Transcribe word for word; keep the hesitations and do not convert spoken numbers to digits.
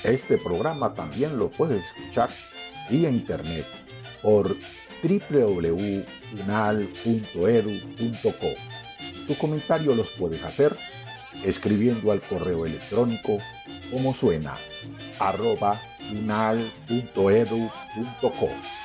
Este programa también lo puedes escuchar vía internet por w w w punto unal punto edu punto co. Tu comentario los puedes hacer escribiendo al correo electrónico como suena, arroba unal punto edu punto co.